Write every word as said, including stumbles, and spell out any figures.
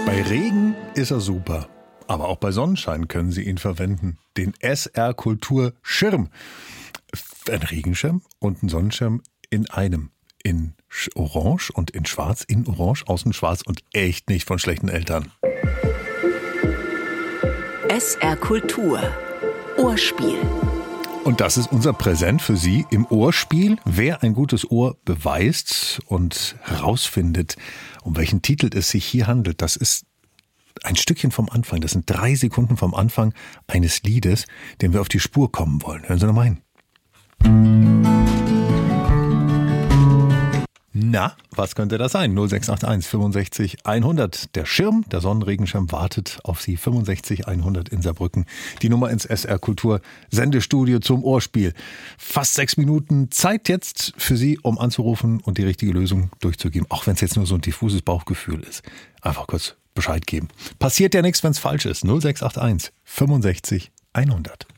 Bei Regen ist er super, aber auch bei Sonnenschein können Sie ihn verwenden. Den S R Kultur Schirm. Ein Regenschirm und ein Sonnenschirm in einem. In Orange und in Schwarz. In Orange, außen Schwarz und echt nicht von schlechten Eltern. S R Kultur. Ohrspiel. Und das ist unser Präsent für Sie im Ohrspiel. Wer ein gutes Ohr beweist und herausfindet, um welchen Titel es sich hier handelt, das ist ein Stückchen vom Anfang. Das sind drei Sekunden vom Anfang eines Liedes, dem wir auf die Spur kommen wollen. Hören Sie noch mal hin. Na, was könnte das sein? null sechs acht eins fünfundsechzig hundert. Der Schirm, der Sonnenregenschirm wartet auf Sie. fünfundsechzig hundert in Saarbrücken. Die Nummer ins S R Kultur Sendestudio zum Ohrspiel. Fast sechs Minuten Zeit jetzt für Sie, um anzurufen und die richtige Lösung durchzugeben. Auch wenn es jetzt nur so ein diffuses Bauchgefühl ist. Einfach kurz Bescheid geben. Passiert ja nichts, wenn es falsch ist. null sechs acht eins fünfundsechzig hundert.